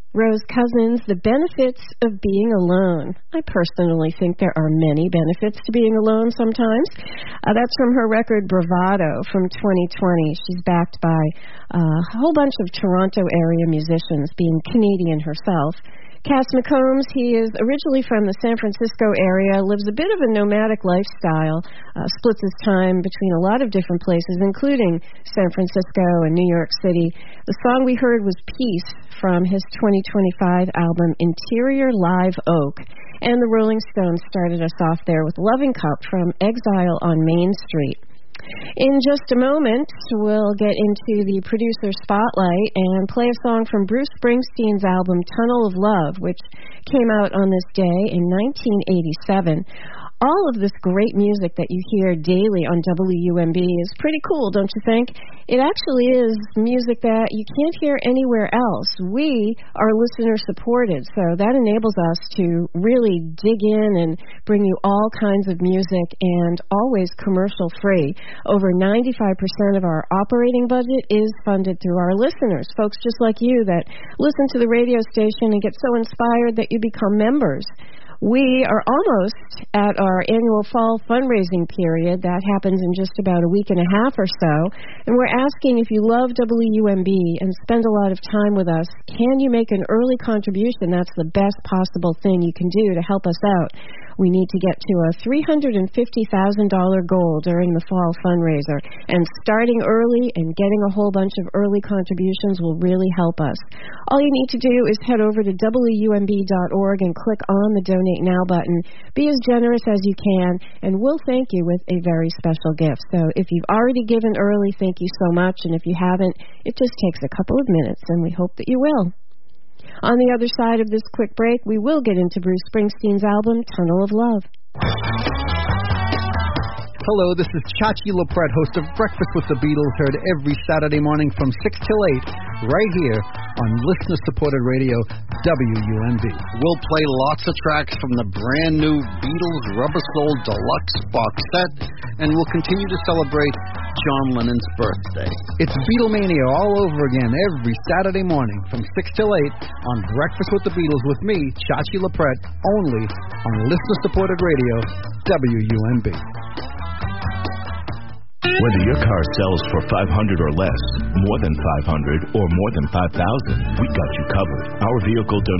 Rose Cousins, The Benefits of Being Alone. I personally think there are many benefits to being alone sometimes. That's from her record Bravado from 2020. She's backed by a whole bunch of Toronto area musicians, being Canadian herself. Cass McCombs, he is originally from the San Francisco area, lives a bit of a nomadic lifestyle, splits his time between a lot of different places, including San Francisco and New York City. The song we heard was Peace from his 2025 album Interior Live Oak. And the Rolling Stones started us off there with Loving Cup from Exile on Main Street. In just a moment, we'll get into the producer spotlight and play a song from Bruce Springsteen's album Tunnel of Love, which came out on this day in 1987. All of this great music that you hear daily on WUMB is pretty cool, don't you think? It actually is music that you can't hear anywhere else. We are listener-supported, so that enables us to really dig in and bring you all kinds of music, and always commercial-free. Over 95% of our operating budget is funded through our listeners, folks just like you that listen to the radio station and get so inspired that you become members. We are almost at our annual fall fundraising period. That happens in just about a week and a half or so. And we're asking, if you love WUMB and spend a lot of time with us, can you make an early contribution? That's the best possible thing you can do to help us out. We need to get to a $350,000 goal during the fall fundraiser. And starting early and getting a whole bunch of early contributions will really help us. All you need to do is head over to WUMB.org and click on the Donate Now button. Be as generous as you can, and we'll thank you with a very special gift. So if you've already given early, thank you so much. And if you haven't, it just takes a couple of minutes, and we hope that you will. On the other side of this quick break, we will get into Bruce Springsteen's album, Tunnel of Love. Hello, this is Chachi LaPrette, host of Breakfast with the Beatles, heard every Saturday morning from 6 till 8, right here on listener-supported radio, WUMB. We'll play lots of tracks from the brand new Beatles Rubber Soul Deluxe box set, and we'll continue to celebrate John Lennon's birthday. It's Beatlemania all over again every Saturday morning from 6 till 8 on Breakfast with the Beatles with me, Chachi LaPrette, only on listener-supported radio, WUMB. Whether your car sells for $500 or less, more than $500, or more than $5,000, we got you covered. Our vehicle